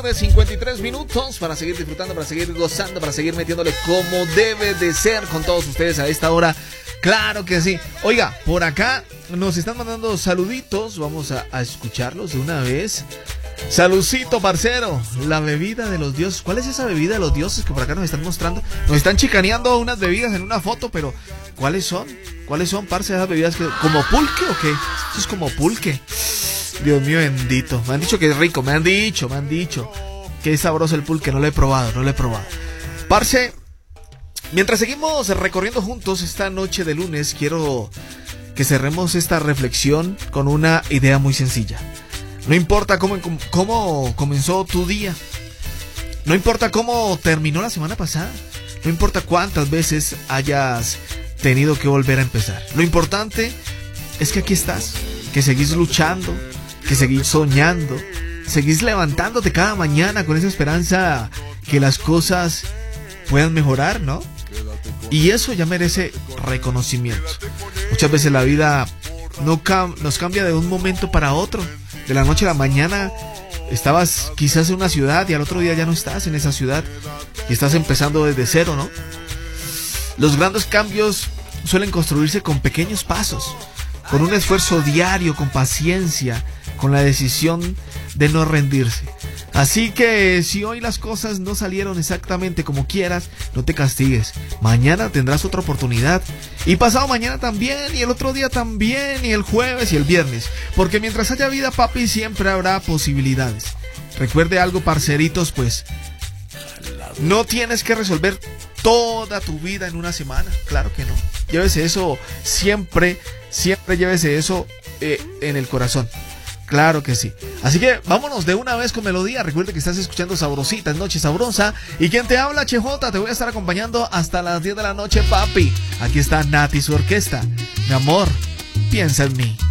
53 minutos para seguir disfrutando, para seguir gozando, para seguir metiéndole como debe de ser con todos ustedes a esta hora. Claro que sí. Oiga, por acá nos están mandando saluditos. Vamos a escucharlos de una vez. Saludcito, parcero. La bebida de los dioses. ¿Cuál es esa bebida de los dioses que por acá nos están mostrando? Nos están chicaneando unas bebidas en una foto, pero ¿cuáles son? ¿Cuáles son, parce, esas bebidas? ¿Como pulque o qué? Eso es como pulque. Dios mío bendito. Me han dicho que es rico, me han dicho que es sabroso el pulque. No lo he probado. Parce, mientras seguimos recorriendo juntos esta noche de lunes, quiero que cerremos esta reflexión con una idea muy sencilla. No importa cómo comenzó tu día, no importa cómo terminó la semana pasada, no importa cuántas veces hayas tenido que volver a empezar. Lo importante es que aquí estás, que seguís luchando, que seguís soñando, seguís levantándote cada mañana con esa esperanza que las cosas puedan mejorar, ¿no? Y eso ya merece reconocimiento. Muchas veces la vida nos cambia de un momento para otro. De la noche a la mañana estabas quizás en una ciudad y al otro día ya no estás en esa ciudad y estás empezando desde cero, ¿no? Los grandes cambios suelen construirse con pequeños pasos, con un esfuerzo diario, con paciencia, con la decisión de no rendirse. Así que si hoy las cosas no salieron exactamente como quieras, no te castigues. Mañana tendrás otra oportunidad. Y pasado mañana también, y el otro día también, y el jueves y el viernes. Porque mientras haya vida, papi, siempre habrá posibilidades. Recuerde algo, parceritos, pues no tienes que resolver toda tu vida en una semana. Claro que no. Llévese eso siempre llévese eso en el corazón. Claro que sí. Así que vámonos de una vez con melodía. Recuerde que estás escuchando Sabrositas, Noche Sabrosa. Y quien te habla, CJ, te voy a estar acompañando hasta las 10 de la noche, papi. Aquí está Nati y su orquesta. Mi amor, piensa en mí.